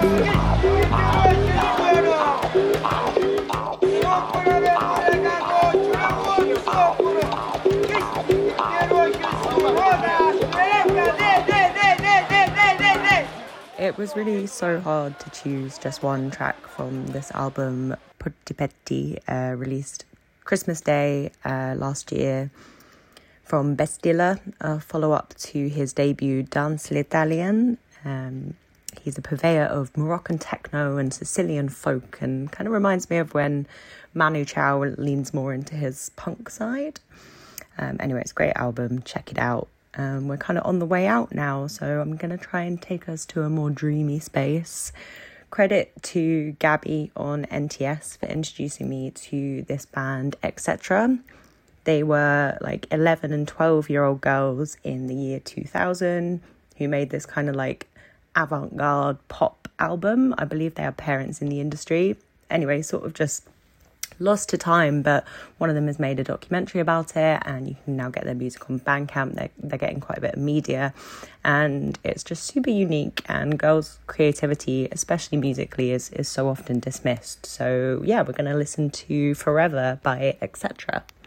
It was really so hard to choose just one track from this album, Putti Petti, released Christmas Day last year from Bestilla, a follow-up to his debut Danse l'Italien. He's a purveyor of Moroccan techno and Sicilian folk, and kind of reminds me of when Manu Chao leans more into his punk side. Anyway, it's a great album. Check it out. We're kind of on the way out now, so I'm going to try and take us to a more dreamy space. Credit to Gabby on NTS for introducing me to this band, Etc. They were like 11 and 12-year-old girls in the year 2000 who made this kind of like avant-garde pop album. I believe they are parents in the industry. Anyway, sort of just lost to time, but one of them has made a documentary about it, and you can now get their music on Bandcamp. They're getting quite a bit of media, and it's just super unique, and girls' creativity, especially musically, is so often dismissed. So yeah, we're going to listen to Forever by Etc.